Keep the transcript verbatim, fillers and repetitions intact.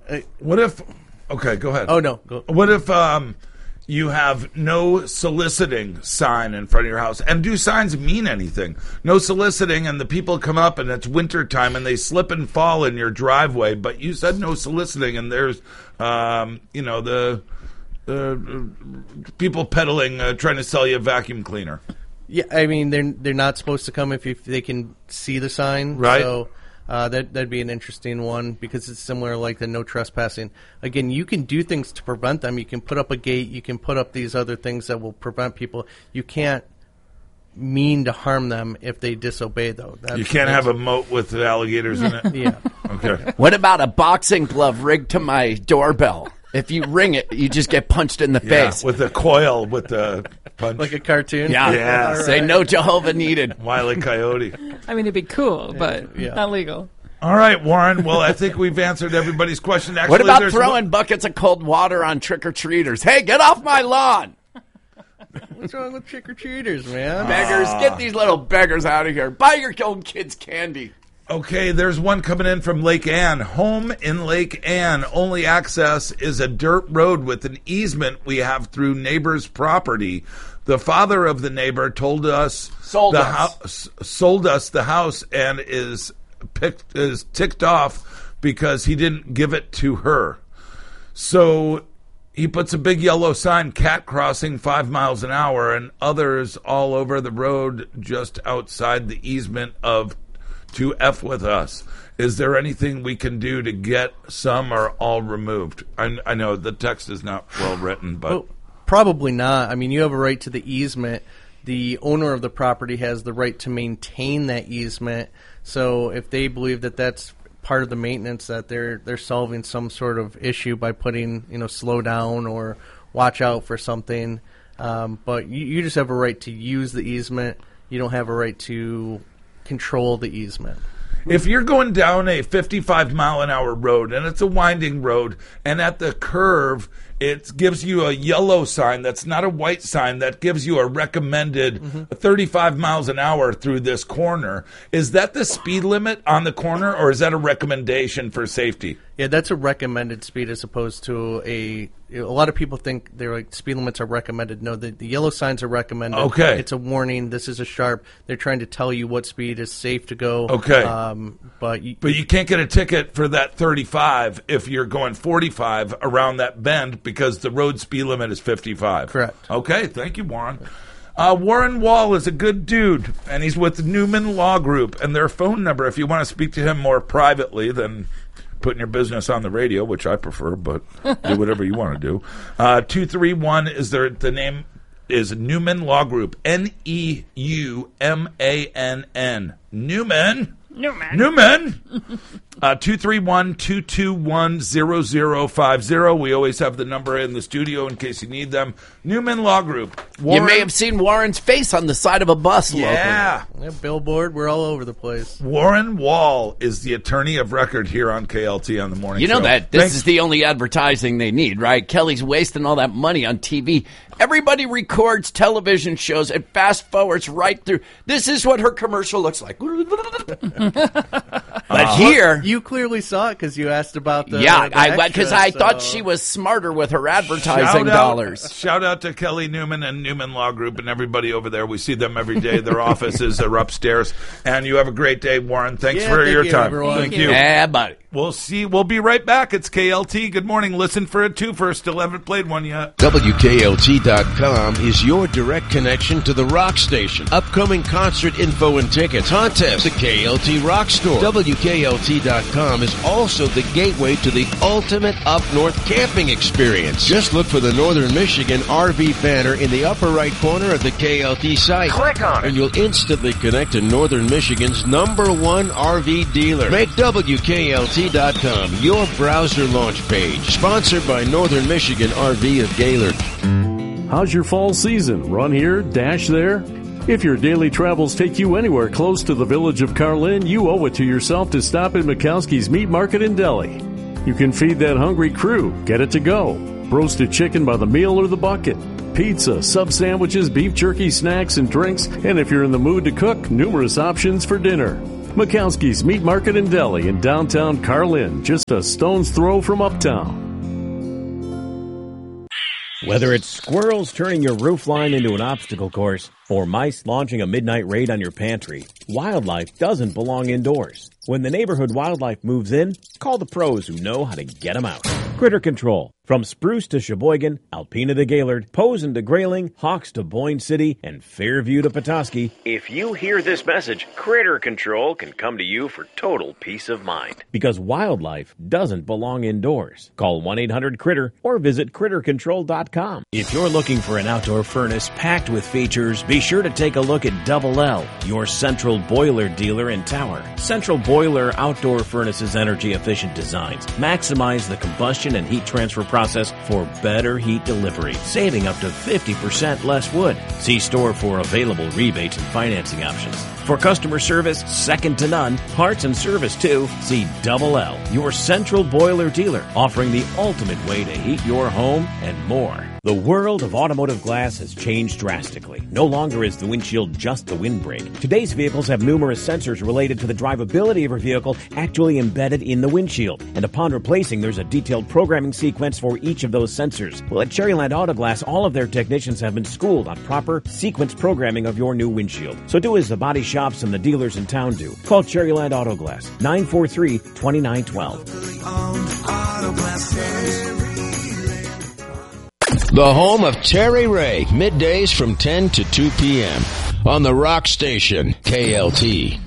Uh, what if? Okay, go ahead. Oh no. Go. What if um, you have no soliciting sign in front of your house? And do signs mean anything? No soliciting, and the people come up, and it's wintertime, and they slip and fall in your driveway. But you said no soliciting, and there's, um, you know, the uh, people peddling, uh, trying to sell you a vacuum cleaner. Yeah, I mean they're they're not supposed to come if, if they can see the sign, right? So uh, that that'd be an interesting one because it's similar like the no trespassing. Again, you can do things to prevent them. You can put up a gate. You can put up these other things that will prevent people. You can't mean to harm them if they disobey, though. That's, you can't have a moat with alligators in it. Yeah. Okay. What about a boxing glove rigged to my doorbell? If you ring it, you just get punched in the yeah, face. with a coil with the punch. Like a cartoon? Yeah. yeah. Right. Say no Jehovah needed. Wile E. Coyote. I mean, it'd be cool, but yeah. not legal. All right, Warren. Well, I think we've answered everybody's question. Actually, what about there's throwing one- buckets of cold water on trick-or-treaters? Hey, get off my lawn! What's wrong with trick-or-treaters, man? Beggars, get these little beggars out of here. Buy your own kids candy. Okay, there's one coming in from Lake Ann. Home in Lake Ann. Only access is a dirt road with an easement we have through neighbor's property. The father of the neighbor told us sold the us house sold us the house and is picked is ticked off because he didn't give it to her. So he puts a big yellow sign, cat crossing five miles an hour, and others all over the road just outside the easement of to F with us. Is there anything we can do to get some or all removed? I, I know the text is not well written, but... Well, probably not. I mean, you have a right to the easement. The owner of the property has the right to maintain that easement. So if they believe that that's part of the maintenance, that they're they're solving some sort of issue by putting, you know, slow down or watch out for something. Um, but you, you just have a right to use the easement. You don't have a right to control the easement. If you're going down a fifty-five mile an hour road and it's a winding road, and at the curve it gives you a yellow sign that's not a white sign that gives you a recommended mm-hmm. thirty-five miles an hour through this corner, is that the speed limit on the corner, or is that a recommendation for safety? Yeah, that's a recommended speed as opposed to a... A lot of people think they're like speed limits are recommended. No, the, the yellow signs are recommended. Okay. It's a warning. This is a sharp. They're trying to tell you what speed is safe to go. Okay. Um, but you, but you can't get a ticket for that thirty-five if you're going forty-five around that bend because the road speed limit is fifty-five. Correct. Okay. Thank you, Warren. Uh, Warren Wall is a good dude, and he's with Newman Law Group. And their phone number, if you want to speak to him more privately than putting your business on the radio, which I prefer, but do whatever you want to do. Uh, two three one is their, the name is Newman Law Group. N E U M A N N. Newman. Newman. Newman. Uh, two three one, two two one, zero zero five zero. We always have the number in the studio in case you need them. Newman Law Group. Warren, you may have seen Warren's face on the side of a bus. Yeah. yeah. Billboard, we're all over the place. Warren Wall is the attorney of record here on K L T on the morning You know show. that. This Thanks. is the only advertising they need, right? Kelly's wasting all that money on T V. Everybody records television shows and fast forwards right through. This is what her commercial looks like. But uh, here... You clearly saw it because you asked about the Yeah, the I because I so. thought she was smarter with her advertising shout dollars. Out, shout out to Kelly Newman and Newman Law Group and everybody over there. We see them every day. Their offices are upstairs. And you have a great day, Warren. Thanks yeah, for thank your you, time. everyone. Thank Thank you. you. Yeah, buddy. We'll see. We'll be right back. It's K L T. Good morning. Listen for it, too, first. Still haven't played one yet. W K L T dot com is your direct connection to the rock station. Upcoming concert info and tickets. Contest. The K L T Rock Store. W K L T dot com is also the gateway to the ultimate up-north camping experience. Just look for the Northern Michigan R V banner in the upper right corner of the K L T site. Click on it. And you'll instantly connect to Northern Michigan's number one R V dealer. Make W K L T dot com your browser launch page. Sponsored by Northern Michigan R V of Gaylord. How's your fall season? Run here, dash there? If your daily travels take you anywhere close to the village of Carlin, you owe it to yourself to stop at Mikowski's Meat Market in Deli. You can feed that hungry crew. Get it to go. Roasted chicken by the meal or the bucket. Pizza, sub sandwiches, beef jerky, snacks, and drinks. And if you're in the mood to cook, numerous options for dinner. Mikowski's Meat Market and Deli in downtown Carlin, just a stone's throw from uptown. Whether it's squirrels turning your roof line into an obstacle course or mice launching a midnight raid on your pantry, wildlife doesn't belong indoors. When the neighborhood wildlife moves in, call the pros who know how to get them out. Critter Control. From Spruce to Sheboygan, Alpena to Gaylord, Posen to Grayling, Hawks to Boyne City, and Fairview to Petoskey. If you hear this message, Critter Control can come to you for total peace of mind. Because wildlife doesn't belong indoors. Call one eight hundred critter or visit critter control dot com. If you're looking for an outdoor furnace packed with features, be sure to take a look at Double L, your central boiler dealer in Tower. Central Boiler outdoor furnaces' energy-efficient designs maximize the combustion and heat transfer process for better heat delivery, saving up to fifty percent less wood. See store for available rebates and financing options. For customer service, second to none, parts and service too, see Double L, your central boiler dealer, offering the ultimate way to heat your home and more. The world of automotive glass has changed drastically. No longer is the windshield just the windbreak. Today's vehicles have numerous sensors related to the drivability of your vehicle actually embedded in the windshield. And upon replacing, there's a detailed programming sequence for each of those sensors. Well, at Cherryland Auto Glass, all of their technicians have been schooled on proper sequence programming of your new windshield. So do as the body shops and the dealers in town do. Call Cherryland Auto Glass, nine four three, two nine one two. The home of Terry Ray, middays from ten to two p.m. on the Rock Station, K L T.